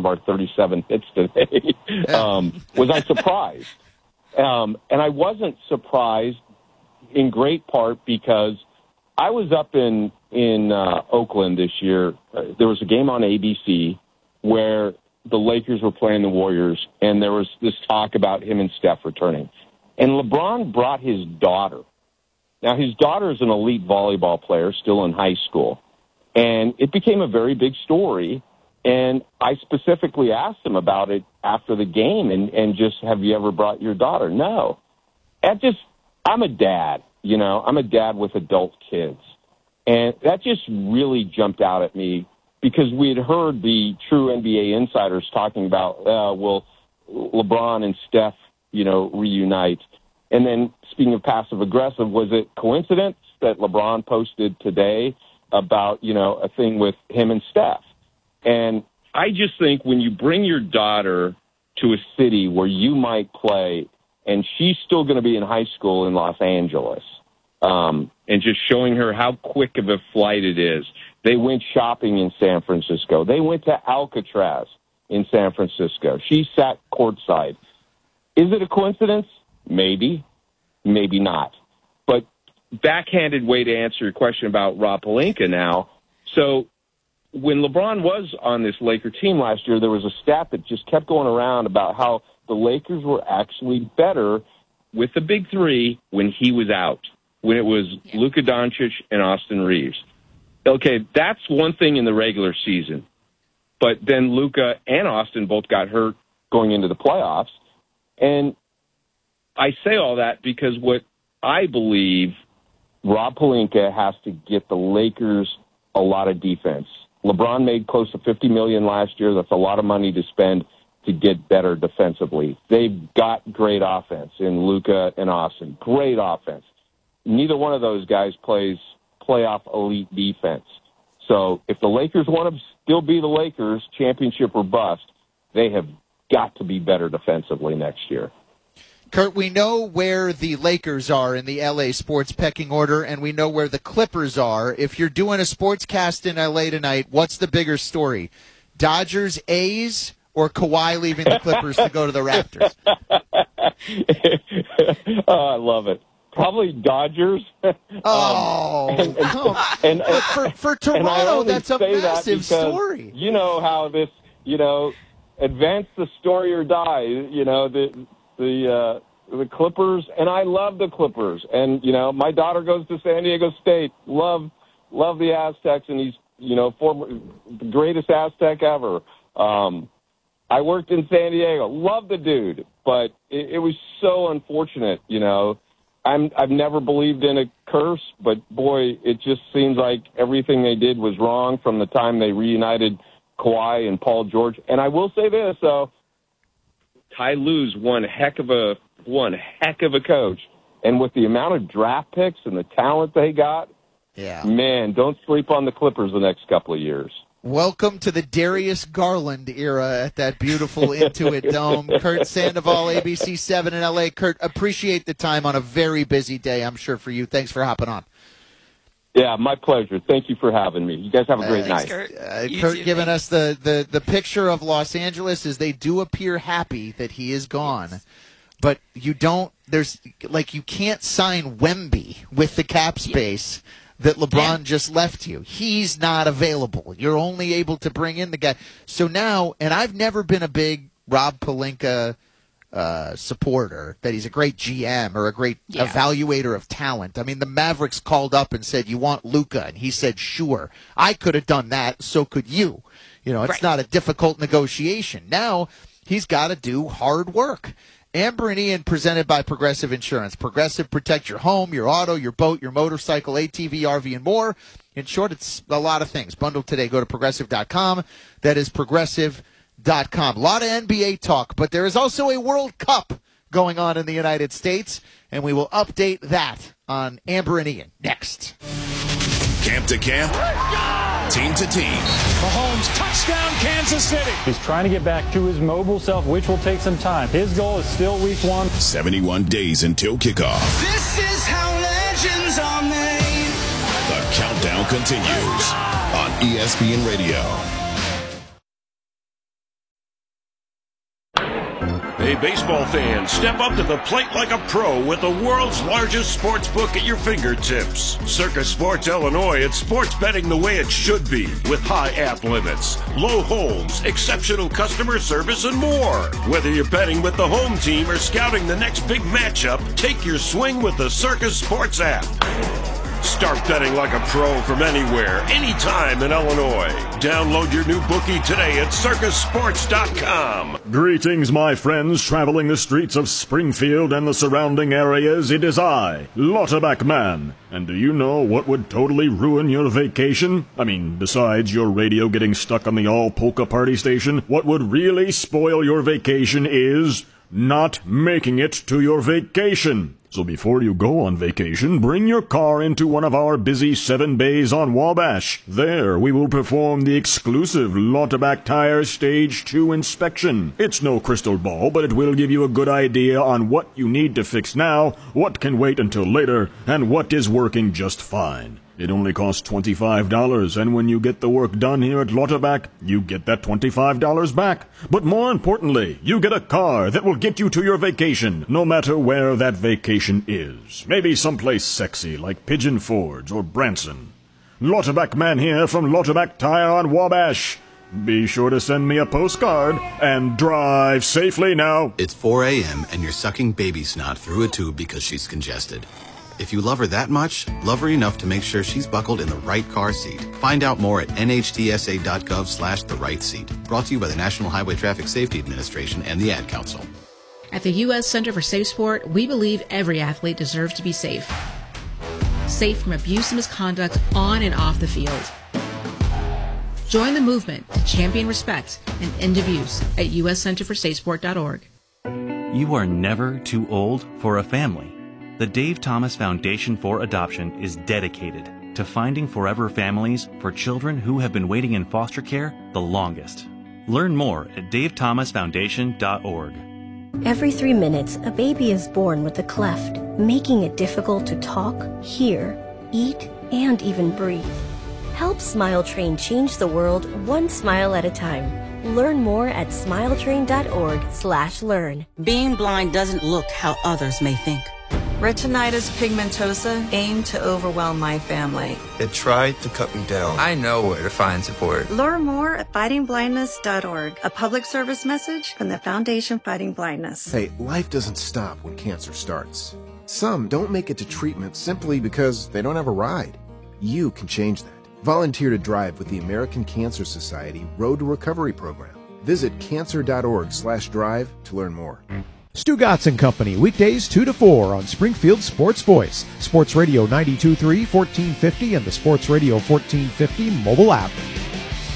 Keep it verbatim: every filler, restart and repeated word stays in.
of our thirty-seven hits today. um, was I surprised? Um, and I wasn't surprised in great part because I was up in, in uh, Oakland this year. Uh, there was a game on A B C where the Lakers were playing the Warriors, and there was this talk about him and Steph returning. And LeBron brought his daughter. Now, his daughter is an elite volleyball player, still in high school. And it became a very big story. And I specifically asked him about it after the game and, and just, have you ever brought your daughter? No. That just, I'm a dad, you know, I'm a dad with adult kids. And that just really jumped out at me because we had heard the true N B A insiders talking about, uh, well, LeBron and Steph, you know, reunite. And then speaking of passive aggressive, was it coincidence that LeBron posted today about, you know, a thing with him and Steph? And I just think when you bring your daughter to a city where you might play and she's still going to be in high school in Los Angeles, um, and just showing her how quick of a flight it is. They went shopping in San Francisco. They went to Alcatraz in San Francisco. She sat courtside. Is it a coincidence? Maybe, maybe not. But backhanded way to answer your question about Rob Pelinka now. So when LeBron was on this Laker team last year, there was a stat that just kept going around about how the Lakers were actually better with the big three when he was out, when it was yeah. Luka Doncic and Austin Reeves. Okay, that's one thing in the regular season. But then Luka and Austin both got hurt going into the playoffs. And I say all that because what I believe Rob Pelinka has to get the Lakers a lot of defense. LeBron made close to fifty million dollars last year. That's a lot of money to spend to get better defensively. They've got great offense in Luka and Austin. Great offense. Neither one of those guys plays playoff elite defense. So if the Lakers want to still be the Lakers, championship or bust, they have got to be better defensively next year. Kurt, we know where the Lakers are in the L A sports pecking order, and we know where the Clippers are. If you're doing a sportscast in L A tonight, what's the bigger story? Dodgers, A's, or Kawhi leaving the Clippers to go to the Raptors? Oh, I love it. Probably Dodgers. Oh, um, and, come and, and, for, for Toronto, that's a massive that story. You know how this, you know, advance the story or die. You know, the the uh, the Clippers, and I love the Clippers. And, you know, my daughter goes to San Diego State. Love love the Aztecs, and he's, you know, former, the greatest Aztec ever. Um, I worked in San Diego. Love the dude, but it, it was so unfortunate, you know. I'm, I've never believed in a curse, but, boy, it just seems like everything they did was wrong from the time they reunited Kawhi and Paul George. And I will say this, though, Ty Lue's one heck of a one heck of a coach. And with the amount of draft picks and the talent they got, yeah, man, don't sleep on the Clippers the next couple of years. Welcome to the Darius Garland era at that beautiful Intuit Dome. Kurt Sandoval, A B C seven in L A. Kurt, appreciate the time on a very busy day, I'm sure, for you. Thanks for hopping on. Yeah, my pleasure. Thank you for having me. You guys have a great uh, night. Kurt, uh, Kurt too, giving us the, the, the picture of Los Angeles as they do appear happy that he is gone. Yes. But you don't, there's, like, you can't sign Wemby with the cap space that LeBron yeah. just left you. He's not available. You're only able to bring in the guy. So now, and I've never been a big Rob Pelinka uh, supporter, that he's a great G M or a great yeah. evaluator of talent. I mean, the Mavericks called up and said, you want Luka? And he said, sure. I could have done that. So could you. You know, it's right. not a difficult negotiation. Now he's got to do hard work. Amber and Ian, presented by Progressive Insurance. Progressive, protect your home, your auto, your boat, your motorcycle, A T V, R V, and more. In short, it's a lot of things. Bundle today. Go to progressive dot com. That is progressive dot com. A lot of N B A talk, but there is also a World Cup going on in the United States, and we will update that on Amber and Ian next. Camp to camp, team to team. Mahomes, touchdown, Kansas City. He's trying to get back to his mobile self, which will take some time. His goal is still week one. seventy-one days until kickoff. This is how legends are made. The countdown continues on E S P N Radio. Hey, baseball fans, step up to the plate like a pro with the world's largest sports book at your fingertips. Circa Sports Illinois, it's sports betting the way it should be, with high app limits, low holds, exceptional customer service, and more. Whether you're betting with the home team or scouting the next big matchup, take your swing with the Circa Sports app. Start betting like a pro from anywhere, anytime in Illinois. Download your new bookie today at circa sports dot com. Greetings, my friends traveling the streets of Springfield and the surrounding areas. It is I, Lauterbach Man. And do you know what would totally ruin your vacation? I mean, besides your radio getting stuck on the all-polka party station, what would really spoil your vacation is not making it to your vacation. So before you go on vacation, bring your car into one of our busy seven bays on Wabash. There, we will perform the exclusive Lauterbach Tire Stage two inspection. It's no crystal ball, but it will give you a good idea on what you need to fix now, what can wait until later, and what is working just fine. It only costs twenty-five dollars, and when you get the work done here at Lauterbach, you get that twenty-five dollars back. But more importantly, you get a car that will get you to your vacation, no matter where that vacation is. Maybe someplace sexy like Pigeon Forge or Branson. Lauterbach Man here from Lauterbach Tire on Wabash. Be sure to send me a postcard and drive safely now. It's four a.m. and you're sucking baby snot through a tube because she's congested. If you love her that much, love her enough to make sure she's buckled in the right car seat. Find out more at N H T S A dot gov slash the right seat. Brought to you by the National Highway Traffic Safety Administration and the Ad Council. At the U S Center for Safe Sport, we believe every athlete deserves to be safe. Safe from abuse and misconduct on and off the field. Join the movement to champion respect and end abuse at U S center for safe sport dot org. You are never too old for a family. The Dave Thomas Foundation for Adoption is dedicated to finding forever families for children who have been waiting in foster care the longest. Learn more at dave thomas foundation dot org. Every three minutes, a baby is born with a cleft, making it difficult to talk, hear, eat, and even breathe. Help Smile Train change the world one smile at a time. Learn more at smile train dot org slash learn. Being blind doesn't look how others may think. Retinitis pigmentosa aimed to overwhelm my family. It tried to cut me down. I know where to find support. Learn more at fighting blindness dot org. A public service message from the Foundation Fighting Blindness. Hey, life doesn't stop when cancer starts. Some don't make it to treatment simply because they don't have a ride. You can change that. Volunteer to drive with the American Cancer Society Road to Recovery program. Visit cancer dot org slash drive to learn more. Stu Gotts and Company, weekdays two to four on Springfield Sports Voice, Sports Radio ninety-two point three, fourteen fifty, and the Sports Radio fourteen fifty mobile app.